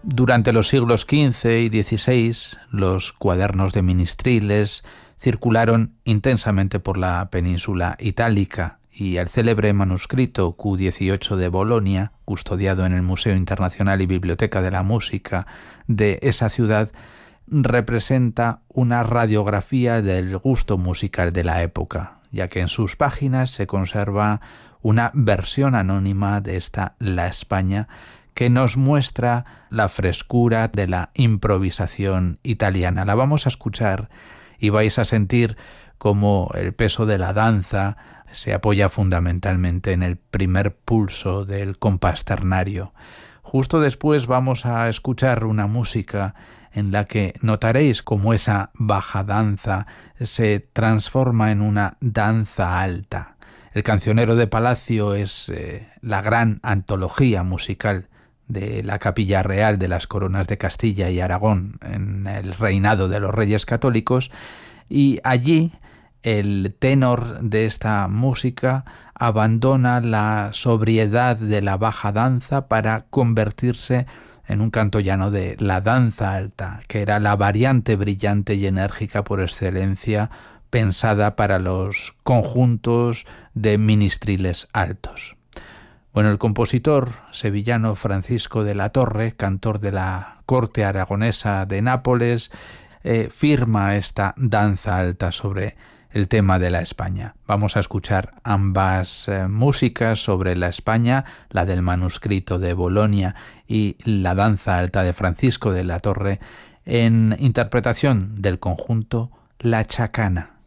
Durante los siglos XV y XVI, los cuadernos de ministriles circularon intensamente por la península itálica y el célebre manuscrito Q18 de Bolonia, custodiado en el Museo Internacional y Biblioteca de la Música de esa ciudad, representa una radiografía del gusto musical de la época, ya que en sus páginas se conserva una versión anónima de esta La España que nos muestra la frescura de la improvisación italiana. La vamos a escuchar y vais a sentir cómo el peso de la danza se apoya fundamentalmente en el primer pulso del compás ternario. Justo después vamos a escuchar una música en la que notaréis cómo esa baja danza se transforma en una danza alta. El Cancionero de Palacio es la gran antología musical de la Capilla Real de las Coronas de Castilla y Aragón en el reinado de los Reyes Católicos, y allí el tenor de esta música abandona la sobriedad de la baja danza para convertirse en un canto llano de la danza alta, que era la variante brillante y enérgica por excelencia pensada para los conjuntos de ministriles altos. Bueno, el compositor sevillano Francisco de la Torre, cantor de la corte aragonesa de Nápoles, firma esta danza alta sobre el tema de la España. Vamos a escuchar ambas músicas sobre la España, la del manuscrito de Bolonia y la danza alta de Francisco de la Torre, en interpretación del conjunto La Chacana.